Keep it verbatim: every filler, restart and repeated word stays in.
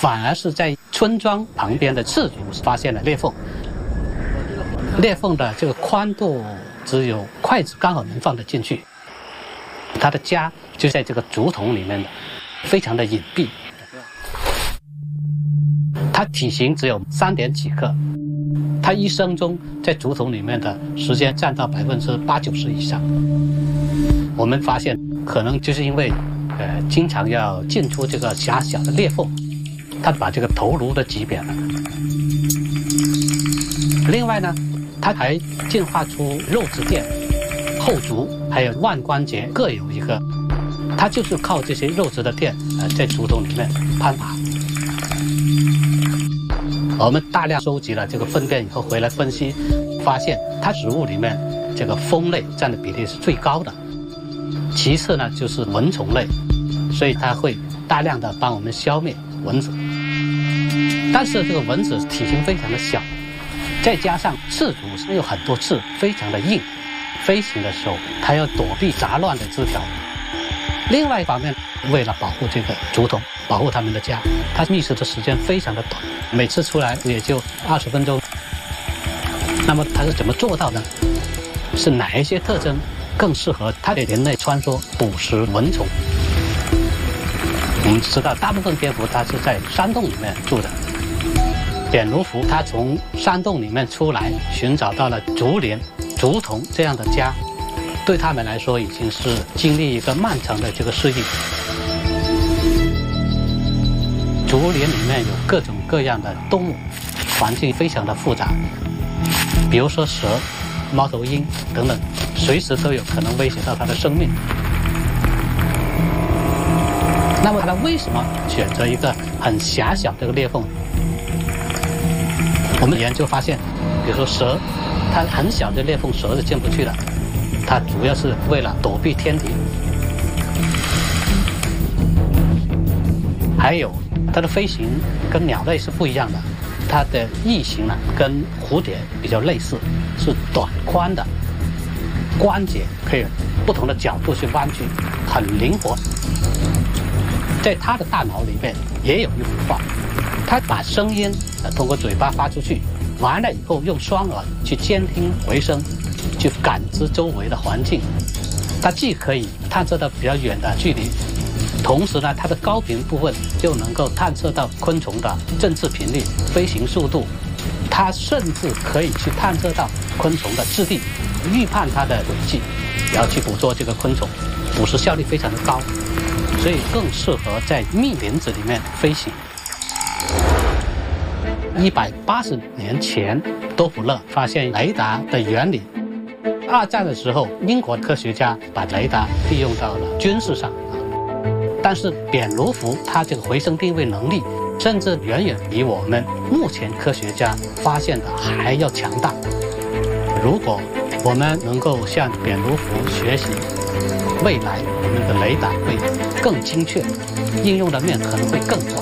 反而是在村庄旁边的赤足发现了裂缝。裂缝的这个宽度只有筷子刚好能放得进去，他的家就在这个竹筒里面的，非常的隐蔽。它体型只有三点几克，他一生中在竹筒里面的时间占到百分之八九十以上。我们发现，可能就是因为，呃，经常要进出这个狭小的裂缝，他把这个头颅都挤扁了。另外呢，它还进化出肉质垫、后足还有腕关节各有一个，它就是靠这些肉质的垫，呃，在竹筒里面攀爬。我们大量收集了这个粪便以后回来分析，发现它食物里面这个蜂类占的比例是最高的，其次呢就是蚊虫类，所以它会大量的帮我们消灭蚊子。但是这个蚊子体型非常的小，再加上刺足有很多刺，非常的硬，飞行的时候它要躲避杂乱的枝条。另外一方面，为了保护这个竹筒，保护它们的家，它觅食的时间非常的短，每次出来也就二十分钟。那么它是怎么做到的？是哪一些特征更适合它的人类穿梭捕食蚊虫？我们知道，大部分蝙蝠它是在山洞里面住的，扁芦蝠它从山洞里面出来，寻找到了竹林、竹筒这样的家，对他们来说已经是经历一个漫长的这个适应。竹林里面有各种各样的动物，环境非常的复杂，比如说蛇、猫头鹰等等，随时都有可能威胁到它的生命。那么它为什么选择一个很狭小的这个裂缝？我们研究发现，比如说蛇，它很小的裂缝蛇是进不去的，它主要是为了躲避天敌。还有它的飞行跟鸟类是不一样的，它的翼形呢跟蝴蝶比较类似，是短宽的，关节可以不同的角度去弯曲，很灵活。在它的大脑里面也有一幅画，它把声音呃通过嘴巴发出去，完了以后用双耳去监听回声，去感知周围的环境。它既可以探测到比较远的距离，同时呢，它的高频部分就能够探测到昆虫的振翅频率、飞行速度。它甚至可以去探测到昆虫的质地，预判它的轨迹，然后去捕捉这个昆虫，捕食效率非常的高，所以更适合在密林子里面飞行。一百八十年前，多普勒发现雷达的原理。二战的时候，英国科学家把雷达利用到了军事上。但是扁芦蝠它这个回声定位能力，甚至远远比我们目前科学家发现的还要强大。如果我们能够向扁芦蝠学习，未来我们的雷达会更精确，应用的面可能会更广。